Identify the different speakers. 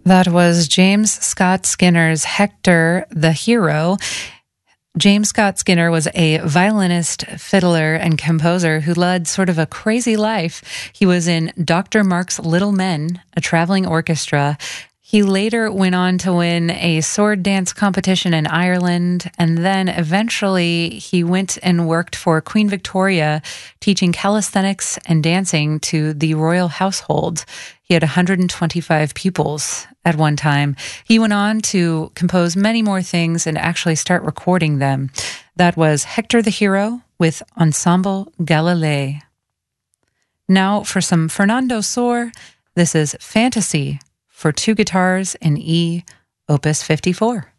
Speaker 1: That was James Scott Skinner's Hector the Hero. James Scott Skinner was a violinist, fiddler, and composer who led sort of a crazy life. He was in Dr. Mark's Little Men, a traveling orchestra. He later went on to win a sword dance competition in Ireland, and then eventually he went and worked for Queen Victoria, teaching calisthenics and dancing to the royal household. He had 125 pupils at one time. He went on to compose many more things and actually start recording them. That was Hector the Hero with Ensemble Galilei. Now for some Fernando Sor. This is Fantasy for two guitars in E, Opus 54.